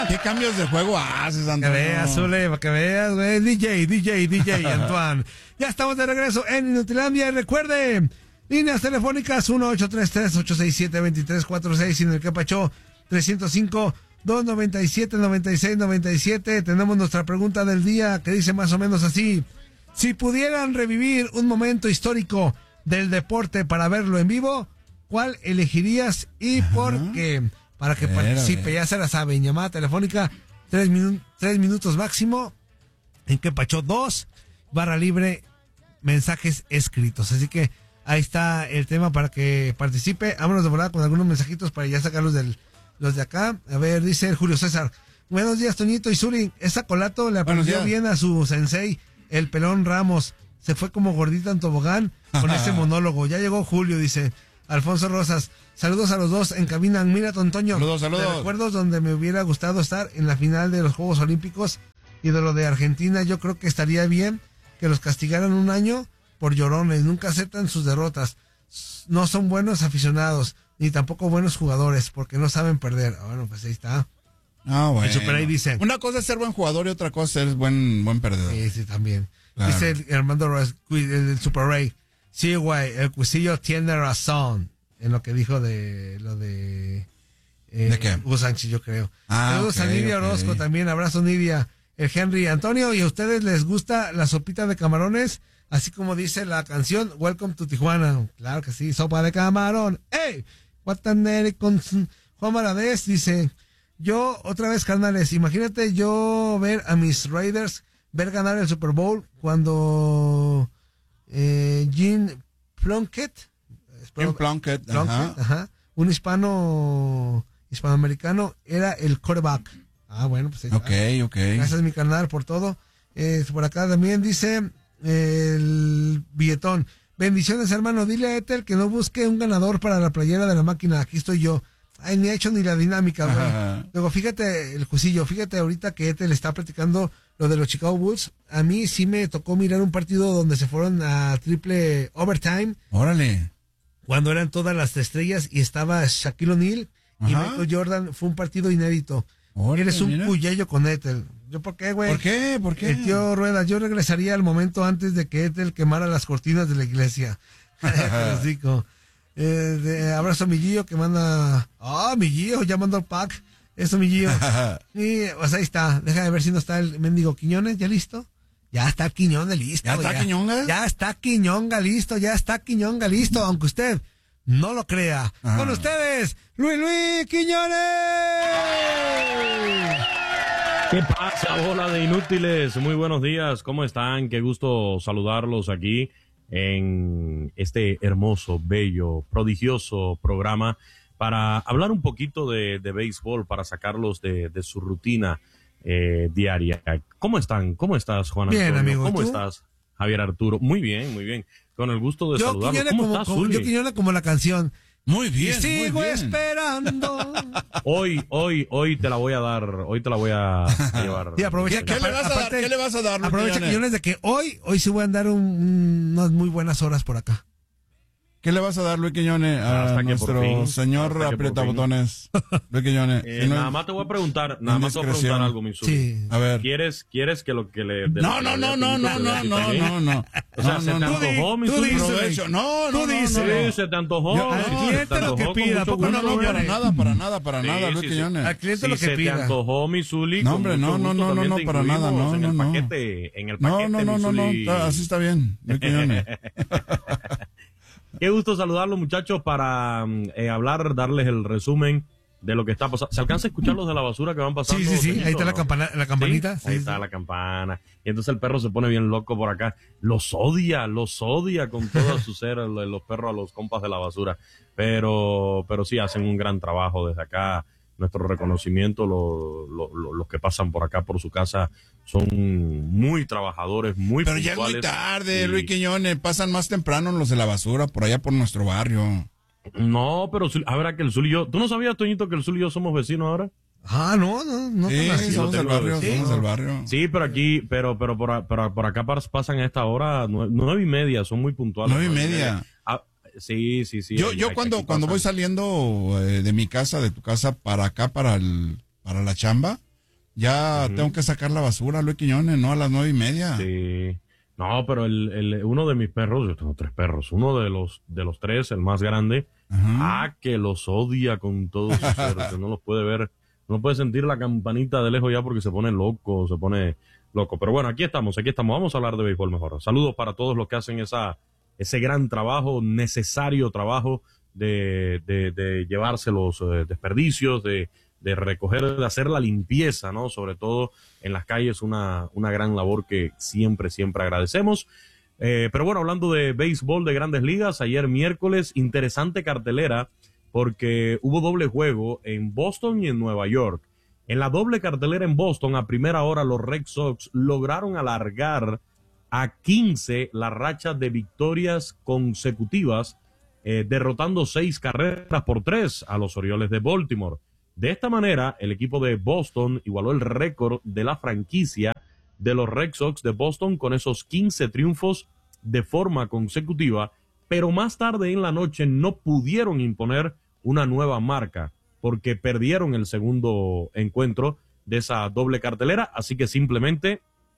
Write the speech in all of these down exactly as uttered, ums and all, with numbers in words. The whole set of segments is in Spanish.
¿Qué cambios de juego haces, Antonio? Que veas, Zule, para que veas, güey. D J, D J, D J, Antoine. Ya estamos de regreso en Inutilandia. Y recuerde, líneas telefónicas uno ocho tres tres, ocho seis siete, dos tres cuatro seis y en el que pachó tres cero cinco, dos nueve siete, nueve seis nueve siete. Tenemos nuestra pregunta del día que dice más o menos así. Si pudieran revivir un momento histórico del deporte para verlo en vivo, ¿cuál elegirías y Ajá. por qué? Para que ver, participe, ya se la saben, llamada telefónica, tres, minu- tres minutos máximo, en que pachó dos, barra libre, mensajes escritos. Así que ahí está el tema para que participe. Vámonos de volada con algunos mensajitos para ya sacarlos del, los de acá. A ver, dice el Julio César. Buenos días, Toñito y Zuli. Esa Colato le aprendió bien a su sensei, el Pelón Ramos. Se fue como gordita en tobogán con ese monólogo. Ya llegó Julio, dice Alfonso Rosas. Saludos a los dos en cabina. Mira, Tontoño. Saludos, saludos. Recuerdos donde me hubiera gustado estar en la final de los Juegos Olímpicos y de lo de Argentina. Yo creo que estaría bien que los castigaran un año por llorones. Nunca aceptan sus derrotas. No son buenos aficionados, ni tampoco buenos jugadores, porque no saben perder. Bueno, pues ahí está. Ah, bueno. El Super ahí dice. Una cosa es ser buen jugador y otra cosa es ser buen, buen perdedor. Sí, sí, también. Claro. Dice el Armando Rojas, el, el Super Ray. Sí, güey, el Cuisillo tiene razón en lo que dijo de lo de... Eh, ¿De qué? Hugo Sánchez, yo creo. Ah, Saludos okay, a Nidia okay. Orozco también. Abrazo, Nidia. El Henry. Antonio, ¿y a ustedes les gusta la sopita de camarones? Así como dice la canción, Welcome to Tijuana. Claro que sí, sopa de camarón. ¡Ey! Guatanere con Juan Maradés dice... Yo, otra vez, carnales, imagínate yo ver a mis Raiders ver ganar el Super Bowl cuando eh, Jim Plunkett, Jim Plunkett, Plunkett ajá. ajá, un hispano, hispanoamericano, era el quarterback. Ah, bueno, pues Ok, ok. Gracias, mi carnal, por todo. Eh, por acá también dice eh, el billetón. Bendiciones, hermano. Dile a Ethel que no busque un ganador para la playera de la máquina. Aquí estoy yo. Ay, ni ha hecho ni la dinámica, güey. Ajá. Luego, fíjate, el Juicillo, fíjate ahorita que Ethel está platicando lo de los Chicago Bulls. A mí sí me tocó mirar un partido donde se fueron a triple overtime. Órale. Cuando eran todas las estrellas y estaba Shaquille O'Neal y Ajá. Michael Jordan. Fue un partido inédito. Órale, Eres un mira. cuyello con Ethel. ¿Yo por qué, güey? ¿Por qué? ¿Por qué? El tío Rueda, yo regresaría al momento antes de que Ethel quemara las cortinas de la iglesia. Les digo. Eh, de, abrazo a mi Gio que manda. Ah, mi Gio, ya mandó el pack. Eso, mi Gio. Y pues ahí está. Déjame ver si no está el mendigo Quiñones. ¿Ya listo? Ya está Quiñones listo. ¿Ya está Quiñonga? Ya está Quiñonga listo. Ya está Quiñonga listo. Aunque usted no lo crea. Ajá. Con ustedes, Luis Luis Quiñones. ¿Qué pasa, bola de inútiles? Muy buenos días. ¿Cómo están? Qué gusto saludarlos aquí en este hermoso, bello, prodigioso programa para hablar un poquito de, de béisbol, para sacarlos de, de su rutina eh, diaria. ¿Cómo están? ¿Cómo estás, Juan Antonio? Bien, amigo. ¿Cómo ¿Tú? estás, Javier Arturo? Muy bien, muy bien. Con el gusto de Yo saludarlos. Quiñones ¿Cómo como, estás, como, Zuli? yo Quiñones como la canción. Muy bien, Y sigo muy bien. esperando. Hoy, hoy, hoy te la voy a dar, hoy te la voy a, a llevar. Sí, aprovecha. ¿Qué, qué le vas a dar? Aparte, ¿Qué le vas a dar, Luis Aprovecha Quiñones? Quiñones de que hoy, hoy sí voy a andar un- un- unas muy buenas horas por acá. ¿Qué le vas a dar, Luis Quiñones, a Hasta que por nuestro fin, señor hasta que por aprietabotones? Luis Quiñones. Eh, Si no- nada más te voy a preguntar, nada más te voy a indiscreción. preguntar algo, mi Zuli. Sí. A ver. ¿Quieres, quieres que lo que le... de No, lo no, que no, le no, dé no, a no, ti, no, también? no, no. O sea, No, se no, te no. antojó, mi tú Zuli. dices, Provecho. No, no, Tú no, dices. no. Sí, se te antojó. Yo- sí, al se te cliente lo que antojó, pida, con mucho ¿a poco gusto, No, no, viene. para nada, para nada, para Sí, nada, Luis sí, sí. Quiñones. Al cliente Si lo que se te pida. antojó, mi Zuli, No, con hombre, mucho no, no, gusto no, también no, te para nada, incluimos no, en no, el no. paquete, en el No, paquete, no, no, mi no, no, Zuli. está- así está bien, Luis Quiñones. Qué gusto saludarlos, muchachos, para mm, eh, hablar, darles el resumen de lo que está pasando. ¿Se alcanza a escuchar los de la basura que van pasando? Sí, sí, sí. Toñito, Ahí está la, no? campana, la campanita. ¿Sí? Ahí Sí, está sí. la campana. Y entonces el perro se pone bien loco por acá. Los odia, los odia con toda su ser, el- los perros a los compas de la basura. Pero, pero sí hacen un gran trabajo desde acá. Nuestro reconocimiento, lo- lo- lo- los que pasan por acá, por su casa, son muy trabajadores, muy Pero ya es muy puntuales. tarde, Y- Luis Quiñones. Pasan más temprano los de la basura por allá por nuestro barrio. No, pero Zuli- a ver, que el Zuli y yo... ¿Tú no sabías, Toñito, que el Zuli y yo somos vecinos ahora? Ah, no, no, no. Sí, tan así. somos lo del tengo barrio, de- somos del barrio. Sí, pero aquí, pero, pero por, a- por, a- por acá pas- pasan a esta hora nue- nueve y media, son muy puntuales. Nueve y media. Ah, sí, sí, sí. Yo, aquí- yo aquí cuando, cuando voy pasan. saliendo eh, de mi casa, de tu casa, para acá, para el, para la chamba, Ya uh-huh. tengo que sacar la basura, Luis Quiñones, ¿no? A las nueve y media. Sí. No, pero el, el, uno de mis perros, yo tengo tres perros, uno de los de los tres, el más grande, uh-huh. ah, que los odia con todo su ser, que no los puede ver, no puede sentir la campanita de lejos ya porque se pone loco, se pone loco. Pero bueno, aquí estamos, aquí estamos, vamos a hablar de béisbol mejor. Saludos para todos los que hacen esa ese gran trabajo, necesario trabajo de, de, de llevarse los eh, desperdicios, de de recoger, de hacer la limpieza, ¿no? Sobre todo en las calles, una, una gran labor que siempre, siempre agradecemos. Eh, pero bueno, hablando de béisbol de Grandes Ligas, ayer miércoles, interesante cartelera, porque hubo doble juego en Boston y en Nueva York. En la doble cartelera en Boston, a primera hora, los Red Sox lograron alargar a quince la racha de victorias consecutivas, eh, derrotando seis carreras por tres a los Orioles de Baltimore. De esta manera, el equipo de Boston igualó el récord de la franquicia de los Red Sox de Boston con esos quince triunfos de forma consecutiva, pero más tarde en la noche no pudieron imponer una nueva marca porque perdieron el segundo encuentro de esa doble cartelera, así que simplemente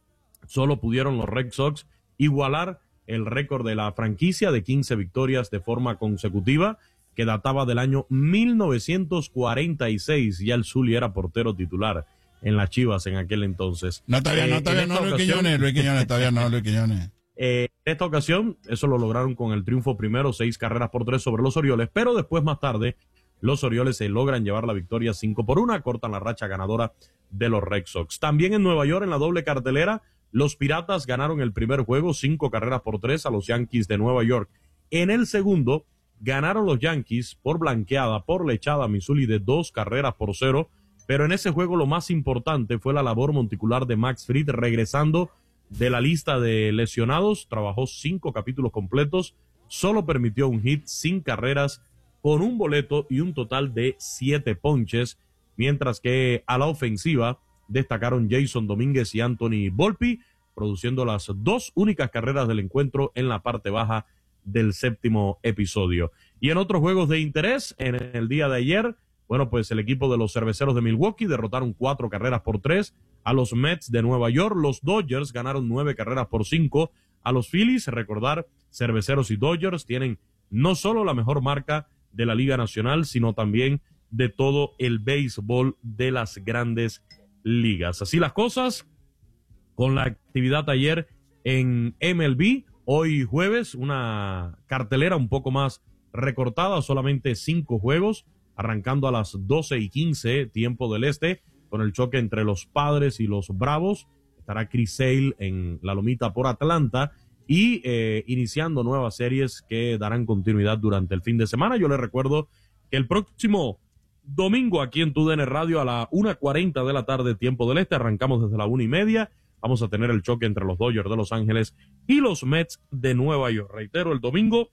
solo pudieron los Red Sox igualar el récord de la franquicia de quince victorias de forma consecutiva, que databa del año mil novecientos cuarenta y seis. Ya el Zuli era portero titular en las Chivas en aquel entonces. No, todavía eh, no, todavía no, Luis Quiñones, Luis Quiñones, todavía no, Luis Quiñones. Eh, en esta ocasión, eso lo lograron con el triunfo primero, seis carreras por tres sobre los Orioles, pero después, más tarde, los Orioles se logran llevar la victoria cinco por uno, cortan la racha ganadora de los Red Sox. También en Nueva York, en la doble cartelera, los Piratas ganaron el primer juego, cinco carreras por tres a los Yankees de Nueva York. En el segundo, ganaron los Yankees por blanqueada, por lechada a Missouri de dos carreras por cero, pero en ese juego lo más importante fue la labor monticular de Max Fried, regresando de la lista de lesionados, trabajó cinco capítulos completos, solo permitió un hit, sin carreras, con un boleto y un total de siete ponches, mientras que a la ofensiva destacaron Jason Domínguez y Anthony Volpi, produciendo las dos únicas carreras del encuentro en la parte baja del séptimo episodio. Y en otros juegos de interés, en el día de ayer, bueno, pues el equipo de los Cerveceros de Milwaukee derrotaron cuatro carreras por tres a los Mets de Nueva York. Los Dodgers ganaron nueve carreras por cinco a los Phillies. Recordar, Cerveceros y Dodgers tienen no solo la mejor marca de la Liga Nacional, sino también de todo el béisbol de las Grandes Ligas. Así las cosas con la actividad ayer en M L B. Hoy jueves, una cartelera un poco más recortada, solamente cinco juegos, arrancando a las doce y quince, tiempo del este, con el choque entre los Padres y los Bravos. Estará Chris Sale en la lomita por Atlanta y eh, iniciando nuevas series que darán continuidad durante el fin de semana. Yo les recuerdo que el próximo domingo aquí en Tu D N Radio a la una cuarenta de la tarde, tiempo del este, arrancamos desde la una y media. Vamos a tener el choque entre los Dodgers de Los Ángeles y los Mets de Nueva York. Reitero, el domingo,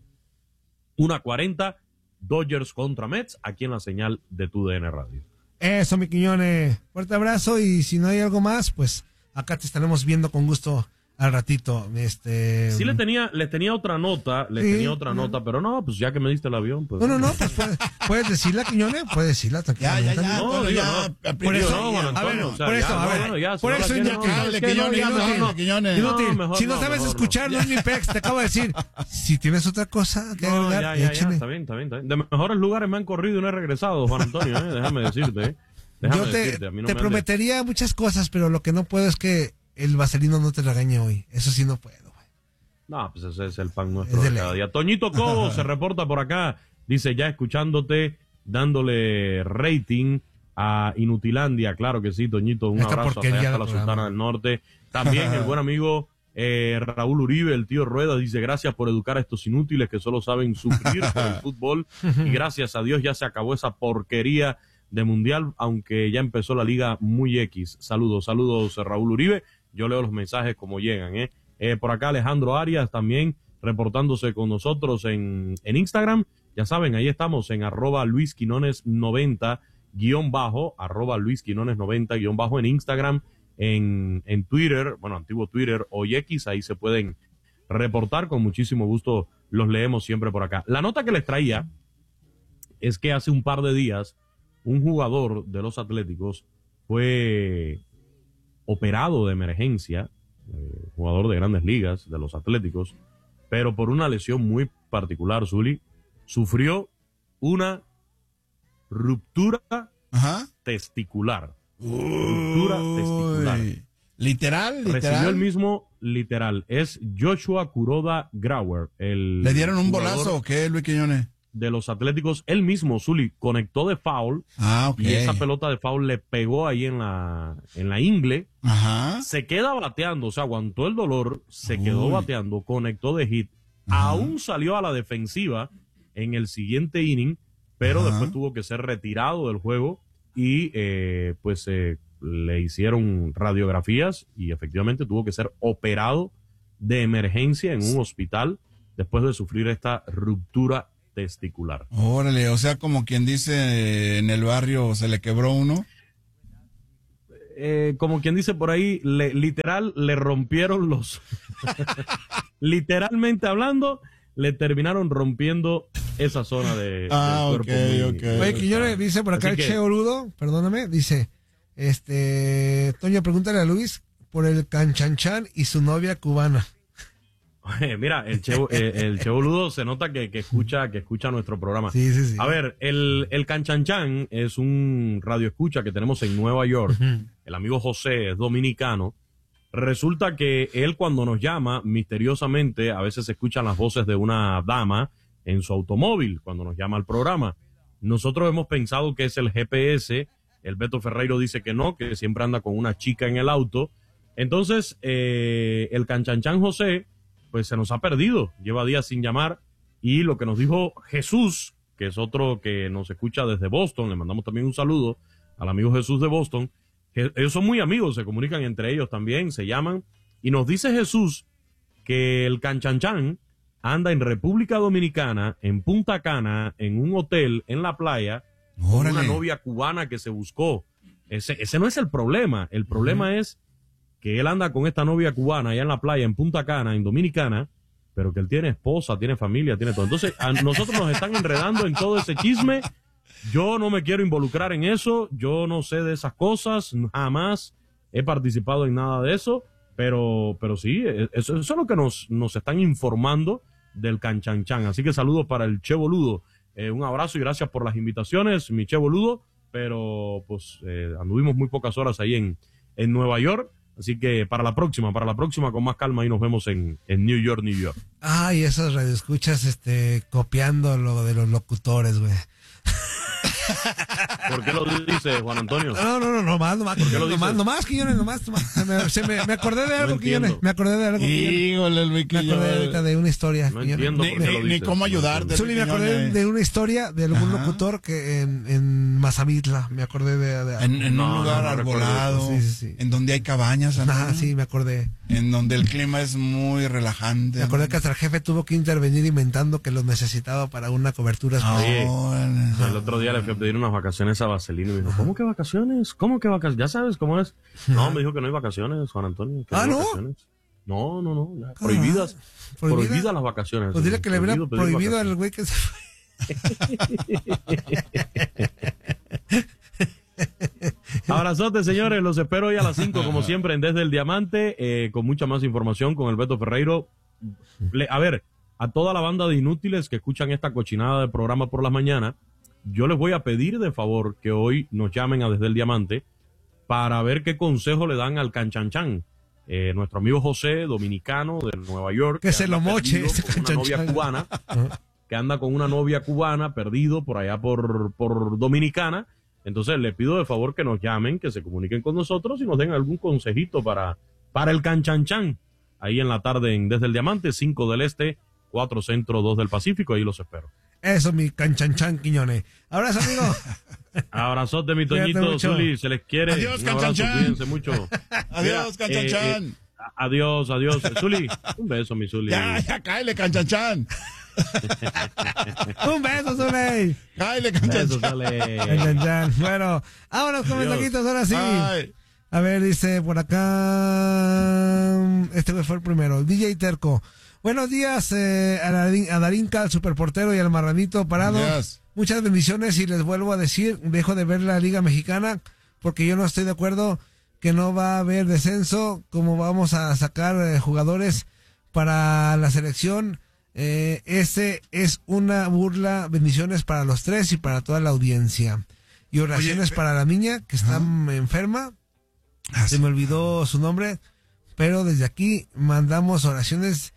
una cuarenta, Dodgers contra Mets, aquí en la señal de Tu D N Radio. Eso, mi Quiñones. Fuerte abrazo, y si no hay algo más, pues acá te estaremos viendo con gusto al ratito. Este... Sí, le tenía, le tenía otra nota, le sí, tenía otra no. nota, pero no, pues ya que me diste el avión, pues. No, no, no, pues puedes, puedes decirla, Quiñones, puedes decirla tranquilamente. Ya, ya, ya. No, digo, ya, no. Por eso, no, bueno, a ver, o sea, por eso, ya, a ver, bueno, ya, por si eso, no la inútil, quiero, no, Quiñones, no, ya, inútil, no, no. Quiñones. Inútil. No, mejor si no, no, sabes mejor escuchar, no. no es mi pex, te acabo de decir. Si tienes otra cosa que no, agregar, ya, ya, échale. ya, está bien, está bien, está bien. De mejores lugares me han corrido y no he regresado, Juan Antonio, eh, déjame decirte, eh. Déjame Yo te, decirte, a mí no te me prometería andes. muchas cosas, pero lo que no puedo es que el vaselino no te regañe hoy. Eso sí no puedo. No, pues ese es el pan nuestro Es de de cada día. Toñito Cobo se reporta por acá, dice ya escuchándote, dándole rating a Inutilandia. Claro que sí, Toñito, un Esta abrazo hasta allá, hasta la programa. Sultana del Norte. También el buen amigo eh, Raúl Uribe, el tío Rueda, dice gracias por educar a estos inútiles que solo saben sufrir por el fútbol, y gracias a Dios ya se acabó esa porquería de mundial, aunque ya empezó la liga muy X. Saludos, saludos Raúl Uribe, yo leo los mensajes como llegan, eh. Eh, por acá Alejandro Arias también reportándose con nosotros en, en Instagram. Ya saben, ahí estamos en arroba Luis Quinones noventa guión bajo, arroba Luis Quinones noventa guión bajo en Instagram, en, en Twitter, bueno, antiguo Twitter, hoy X, ahí se pueden reportar, con muchísimo gusto los leemos siempre por acá. La nota que les traía es que hace un par de días un jugador de los Atléticos fue operado de emergencia, eh, jugador de grandes ligas, de los Atléticos, pero por una lesión muy particular, Zuli, sufrió una ruptura Ajá. testicular. Ruptura testicular. Literal, literal. Recibió el mismo literal. Es Joshua Kuroda Grauer. El ¿Le dieron un bolazo o qué, Luis Quiñones? De los Atléticos, él mismo, Zuli, conectó de foul. Ah, ok. Y esa pelota de foul le pegó ahí en la, en la ingle. Ajá. Se queda bateando, o sea, aguantó el dolor, se Uy. quedó bateando, conectó de hit. Ajá. Aún salió a la defensiva en el siguiente inning, pero Ajá. después tuvo que ser retirado del juego y eh, pues eh, le hicieron radiografías y efectivamente tuvo que ser operado de emergencia en un hospital después de sufrir esta ruptura testicular. Órale, o sea, como quien dice en el barrio, se le quebró uno. Eh, como quien dice por ahí, le, literal, le rompieron los... Literalmente hablando, le terminaron rompiendo esa zona de, ah, del cuerpo. Okay, muy, okay. Oye, Quiñones, dice por acá Así el que... Che Boludo, perdóname, dice, este, Toño, pregúntale a Luis por el Canchanchan y su novia cubana. Oye, mira, el Che, el, el Che Boludo se nota que, que escucha que escucha nuestro programa. Sí, sí, sí. A ver, el, el Canchanchan es un radioescucha que tenemos en Nueva York. Uh-huh. El amigo José es dominicano. Resulta que él cuando nos llama, misteriosamente, a veces se escuchan las voces de una dama en su automóvil cuando nos llama al programa. Nosotros hemos pensado que es el G P S. El Beto Ferreiro dice que no, que siempre anda con una chica en el auto. Entonces, eh, el Canchanchan José pues se nos ha perdido, lleva días sin llamar, y lo que nos dijo Jesús, que es otro que nos escucha desde Boston, le mandamos también un saludo al amigo Jesús de Boston, que ellos son muy amigos, se comunican entre ellos también, se llaman, y nos dice Jesús que el Canchanchan anda en República Dominicana, en Punta Cana, en un hotel, en la playa, con una novia cubana que se buscó. Ese, ese no es el problema, el problema uh-huh. es que él anda con esta novia cubana allá en la playa, en Punta Cana, en Dominicana, pero que él tiene esposa, tiene familia, tiene todo. Entonces, a nosotros nos están enredando en todo ese chisme. Yo no me quiero involucrar en eso, yo no sé de esas cosas, jamás he participado en nada de eso, pero, pero sí, eso, eso es lo que nos, nos están informando del Canchanchan. Así que saludos para el Che Boludo. Eh, un abrazo y gracias por las invitaciones, mi Che Boludo, pero pues eh, anduvimos muy pocas horas ahí en, en Nueva York. Así que para la próxima, para la próxima con más calma y nos vemos en, en New York, New York. Ay, esos radioescuchas este, copiando lo de los locutores, güey. ¿Por qué lo dice Juan Antonio? No, no, no, nomás, nomás. ¿Por qué lo nomás, nomás, Quiñones, nomás, nomás. Se me, se me, me acordé de algo, no Quiñones. Me acordé de algo, Híjole, Luis Me acordé ahorita de una historia. No entiendo por qué ni, lo ni, ni cómo ayudarte. Zuli, me acordé de una historia de algún Ajá. locutor que en, en Mazamitla, me acordé de... de en, en no, un lugar no, no arbolado, sí, sí, sí. en donde hay cabañas. Ajá, sí, me acordé. En donde el clima es muy relajante. Me acordé que hasta el jefe tuvo que intervenir inventando que los necesitaba para una cobertura especial. Oh, el otro día le fui a pedir unas vacaciones a Vaselino y me dijo, ¿cómo que vacaciones? ¿Cómo que vacaciones? Ya sabes cómo es. No, me dijo que no hay vacaciones, Juan Antonio. Que ah, no, ¿no? Vacaciones. No, no, no. Ya. Prohibidas. ¿Prohibida? Prohibidas las vacaciones. Pues dile que le hubiera prohibido al güey que se Abrazote, señores. Los espero hoy a las cinco, como siempre, en Desde el Diamante, eh, con mucha más información con el Beto Ferreiro. Le, a ver, a toda la banda de inútiles que escuchan esta cochinada de programa por las mañanas, yo les voy a pedir de favor que hoy nos llamen a Desde el Diamante para ver qué consejo le dan al Canchanchan. Eh, nuestro amigo José, dominicano de Nueva York, que, que se lo moche con una novia cubana, que anda con una novia cubana, perdido por allá por, por Dominicana. Entonces le pido de favor que nos llamen, que se comuniquen con nosotros y nos den algún consejito para, para el Canchanchan. Ahí en la tarde en Desde el Diamante, cinco del Este, cuatro Centro, dos del Pacífico, ahí los espero. Eso, mi Canchanchan, Quiñones. Abrazo, amigo. Abrazote, mi Toñito, Zuli, se les quiere. Adiós, un abrazo, Canchanchan. Cuídense mucho. Adiós, Canchanchan. Eh, eh, adiós, adiós. Zuli, un beso, mi Zuli. Ya, ya, cáele, Canchanchan. Un beso, Zuli. Cáele, Canchanchan. Canchanchan. Bueno, vámonos con mensajitos, ahora sí. Ay. A ver, dice por acá. Este fue el primero. D J Terco. Buenos días eh, a, Darín, a Darinka, al superportero y al marranito parado. Yes. Muchas bendiciones y les vuelvo a decir, dejo de ver la Liga Mexicana porque yo no estoy de acuerdo que no va a haber descenso, como vamos a sacar eh, jugadores para la selección. Eh, ese es una burla. Bendiciones para los tres y para toda la audiencia. Y oraciones Oye, para la niña que está ajá. enferma. Ah, Se sí. me olvidó su nombre, pero desde aquí mandamos oraciones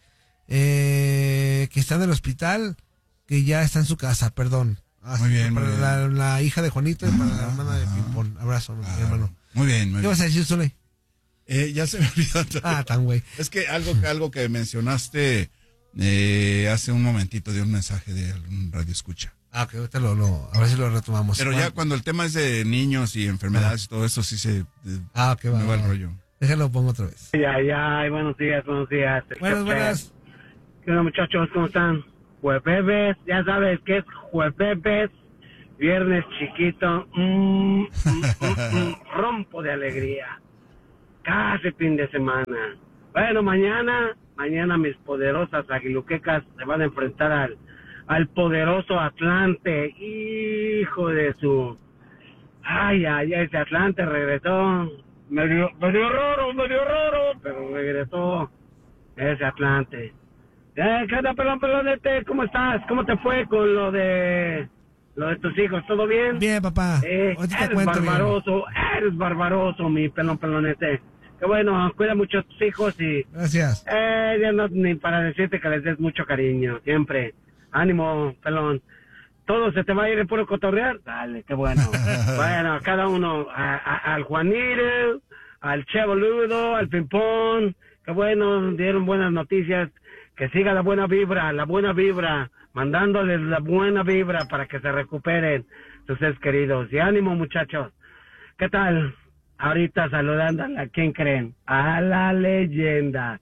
eh, que está en el hospital, que ya está en su casa, perdón. Ah, muy bien, para muy la, bien. la hija de Juanito y para ah, la hermana ah, de Pimpón. Abrazo, ah, mi hermano. Muy bien, muy ¿Qué bien. vas a decir, Zule? Eh, ya se me olvidó. Ah, tan güey. Es que algo, algo que mencionaste eh, hace un momentito de un mensaje de un radio escucha. Ah, que ahorita lo, lo, a ver si lo retomamos. Pero ya cuando el tema es de niños y enfermedades y ah. todo eso, sí se... Eh, ah, qué va. Me va el rollo. Déjalo, pongo otra vez. Ya, ya, buenos días, buenos días. Buenas, buenas. ¿Qué onda, muchachos? ¿Cómo están? Jueves, ya sabes que es jueves, viernes chiquito, mm, mm, mm, mm, rompo de alegría. Casi fin de semana. Bueno, mañana, mañana mis poderosas aguiluquecas se van a enfrentar al, al poderoso Atlante. Hijo de su... Ay, ay, ay, ese Atlante regresó. Medio, medio raro, medio raro, pero regresó ese Atlante. Eh, ¿Qué onda, pelón, pelonete? ¿Cómo estás? ¿Cómo te fue con lo de lo de tus hijos? ¿Todo bien? Bien, papá. Eh, eres barbaroso, bien. eres barbaroso, mi pelón, pelonete. Que bueno, cuida mucho a tus hijos y... Gracias. Eh, ya no, ni para decirte que les des mucho cariño, siempre. Ánimo, pelón. ¿Todo se te va a ir de puro cotorrear? Dale, qué bueno. Bueno, a cada uno, a, a, al Juanito, al Che Boludo, al Pimpón, qué bueno, dieron buenas noticias. Que siga la buena vibra, la buena vibra, mandándoles la buena vibra para que se recuperen sus seres queridos. Y ánimo, muchachos. ¿Qué tal? Ahorita saludando a quién creen, a la leyenda.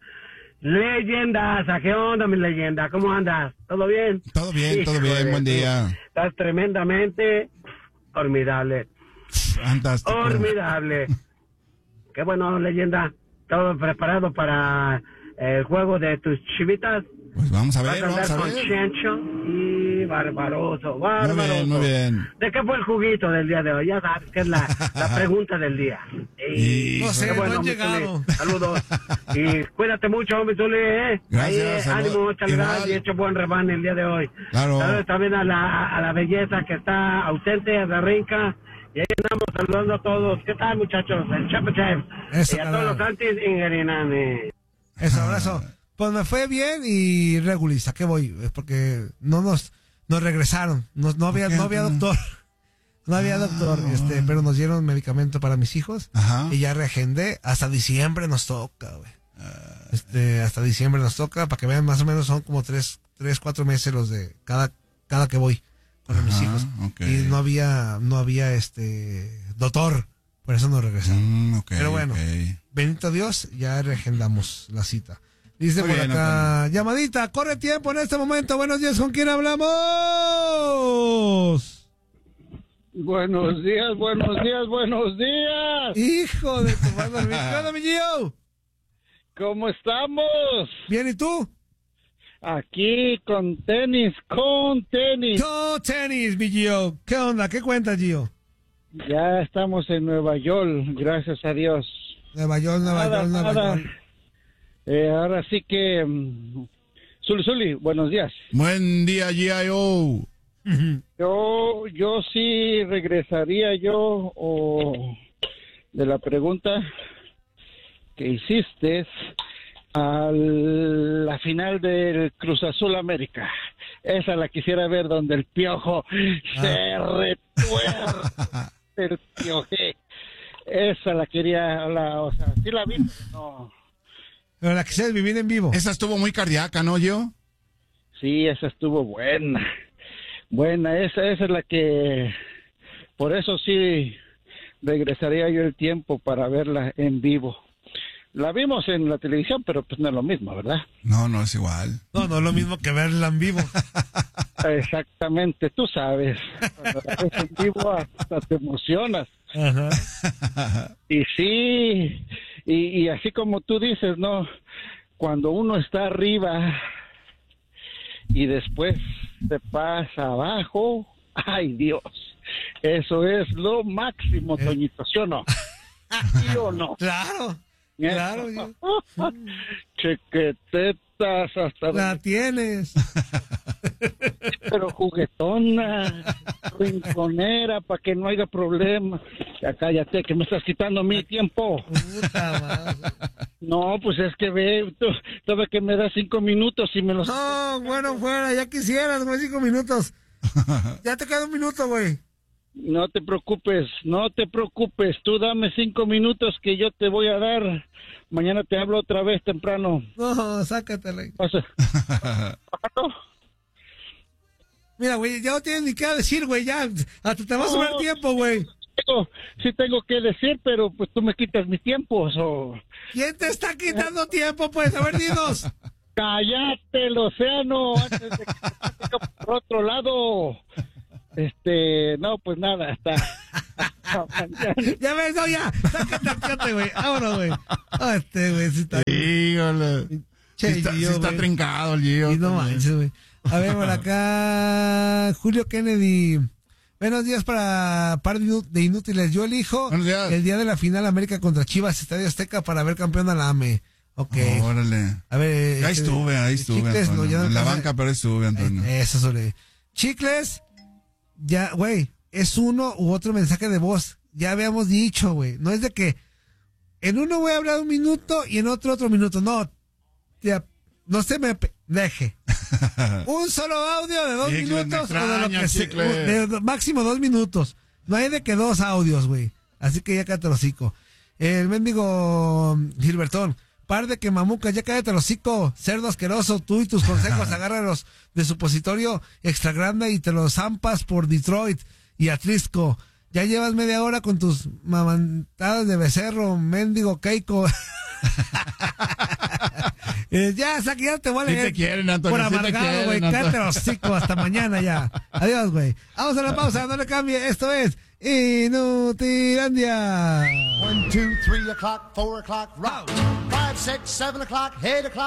Leyendas, ¿a qué onda, mi leyenda? ¿Cómo andas? ¿Todo bien? Todo bien, Hijo todo bien, buen día. Estás tremendamente formidable. Fantástico. Formidable. Qué bueno, leyenda. ¿Todo preparado para el juego de tus chivitas? Pues vamos a ver, Vas a vamos a con ver. Chencho y barbaroso, barbaroso. Muy bien, muy bien. ¿De qué fue el juguito del día de hoy? Ya sabes que es la, la pregunta del día. Y, no sé, qué bueno, no han llegado. Zuli. Saludos. Y cuídate mucho, hombre, Zuli, ¿eh? Gracias. Ahí, ánimo, échale ganas y hecho buen rebane el día de hoy. Claro. Saludos también a la, a la belleza que está ausente, a la Rinca. Y ahí andamos saludando a todos. ¿Qué tal, muchachos? El Chapa Chef. Eso, y a todos los antis Ingerinane. Eso, abrazo. Pues me fue bien y reguliza, ¿qué voy? Es porque no nos nos regresaron, no, no había no había doctor, no había doctor, ah, este, pero nos dieron medicamento para mis hijos. Ajá. Y ya reagendé, hasta diciembre nos toca, güey. Uh, este, hasta diciembre nos toca, para que vean, más o menos son como tres, tres, cuatro meses los de cada, cada que voy con ajá, mis hijos. Okay. Y no había, no había este doctor, por eso nos regresaron. Mm, okay, pero bueno, okay. Bendito Dios, ya reagendamos la cita. Dice por bien, acá, okay. Llamadita, corre tiempo en este momento. Buenos días, ¿con quién hablamos? Buenos días, buenos días, buenos días. Hijo de tu madre, ¿qué onda, mi Gio? ¿Cómo estamos? Bien, ¿y tú? Aquí con tenis, con tenis. Con tenis, mi Gio. ¿Qué onda? ¿Qué cuentas, Gio? Ya estamos en Nueva York, gracias a Dios. Nueva York, Nueva nada, York, Nueva nada. York. Eh, ahora sí que... Um, Zuli, Zuli, buenos días. Buen día, G I O. Yo, yo sí regresaría yo o de la pregunta que hiciste a la final del Cruz Azul América. Esa la quisiera ver donde el Piojo ah. se retuerce el Piojé. Esa la quería, la, o sea, sí la vi, no... Pero la que se vivir en vivo. Esa estuvo muy cardíaca, ¿no, yo? Sí, esa estuvo buena. Buena, esa, esa es la que... Por eso sí regresaría yo el tiempo para verla en vivo. La vimos en la televisión, pero pues no es lo mismo, ¿verdad? No, no es igual. No, no es lo mismo que verla en vivo. Exactamente, tú sabes. Cuando la ves en vivo hasta te emocionas. Ajá. Y sí... Y, y así como tú dices, ¿no? Cuando uno está arriba y después se pasa abajo, ¡ay, Dios! Eso es lo máximo, Toñito, ¿sí o no? ¿Sí o no? Claro, claro. Yo. Chequetetas hasta... La tienes. Pero juguetona, rinconera, para que no haya problema. Ya cállate, que me estás quitando mi tiempo. Puta madre. No, pues es que ve, tú, tú ves que me das cinco minutos y me los... No, bueno, fuera, ya quisieras, güey, cinco minutos. Ya te queda un minuto, güey. No te preocupes, no te preocupes. Tú dame cinco minutos que yo te voy a dar. Mañana te hablo otra vez temprano. No, sácatela. Pasa. Mira, güey, ya no tienes ni qué decir, güey, ya. Hasta te va a sobrar No. tiempo, güey. Tengo- sí tengo que decir, pero pues tú me quitas mi tiempo. So. ¿Quién te está quitando tiempo, pues? A ver, dinos. Cállate el océano antes de que te pase por otro lado. Este, no, pues nada, hasta... Ya ves, no, ya. Sácate, sácate, güey. Vámonos, güey. Ah, este, güey, sí está... Híjole. Che, Sí está, sí Gio, está güey. trincado el Gio. Y no manches, güey. A ver, por acá, Julio Kennedy. Buenos días para par de inú- de inútiles. Yo elijo Buenos días. el día de la final América contra Chivas, Estadio Azteca, para ver campeón a la A M E. Ok. Órale. A ver. Ahí este, estuve, ahí estuve, Chicles, Antonio. no, ya no en la alcanza- banca, pero ahí estuve, Antonio. Eh, Eso sobre. Chicles, ya, güey, es uno u otro mensaje de voz. Ya habíamos dicho, güey. No es de que en uno voy a hablar un minuto y en otro otro minuto. No, ya, no se me pe- deje. Un solo audio de dos Chicles, me minutos o de lo extraña, que sea. Chicles. De, de- máximo dos minutos. No hay de que dos audios, güey. Así que ya cállate el hocico. El mendigo Gilbertón. Par de que mamucas, ya cállate el hocico. Cerdo asqueroso, tú y tus consejos, agárralos de supositorio extra grande y te los zampas por Detroit y Atlisco. Ya llevas media hora con tus mamantadas de becerro, mendigo Keiko. Eh, ya, Saki, ya te voy a Sí leer. te quieren, Antonio, Por sí te amargado, quieren, güey. Antonio. Cállate el hocico. Hasta mañana ya. Adiós, güey. Vamos a la pausa, no le cambie. Esto es Inutilandia. One, two, three o'clock, four o'clock, rock. Five, six, seven o'clock, eight o'clock.